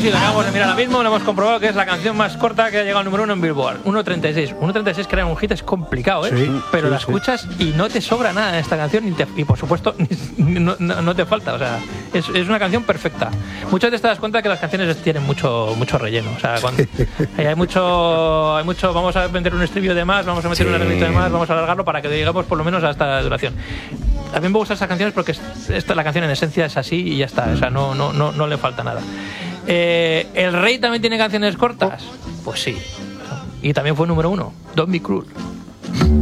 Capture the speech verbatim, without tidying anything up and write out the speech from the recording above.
sí, lo acabamos de mirar ahora mismo, lo hemos comprobado que es la canción más corta que ha llegado al número uno en Billboard. uno treinta y seis. uno treinta y seis crear un hit es complicado, ¿eh? Sí, pero sí, la sí. escuchas y no te sobra nada en esta canción y, te, y por supuesto no, no, no te falta. O sea, es, es una canción perfecta. Muchas veces te das cuenta que las canciones tienen mucho mucho relleno. O sea, cuando hay mucho, hay mucho, vamos a meter un estribillo de más, vamos a meter Sí. un arreglito de más, vamos a alargarlo para que llegamos por lo menos a esta duración. A mí me gustan esas canciones porque esta, la canción en esencia es así y ya está. O sea, no, no, no, no le falta nada. Eh, ¿El Rey también tiene canciones cortas? Pues sí. Y también fue número uno. Don't Be Cruel.